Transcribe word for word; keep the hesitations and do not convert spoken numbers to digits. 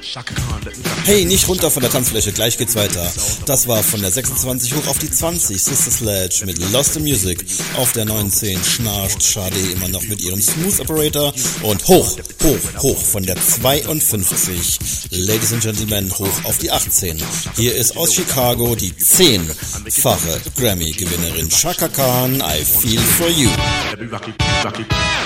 Hey, nicht runter von der Tanzfläche, gleich geht's weiter. Das war von der sechsundzwanzig hoch auf die zwanzig, Sister Sledge mit Lost in Music. Auf der neunzehn schnarcht Sade immer noch mit ihrem Smooth Operator. Und hoch, hoch, hoch von der zweiundfünfzig, Ladies and Gentlemen, hoch auf die achtzehn. Hier ist aus Chicago die zehnfache Grammy-Gewinnerin Chaka Khan, I Feel For You.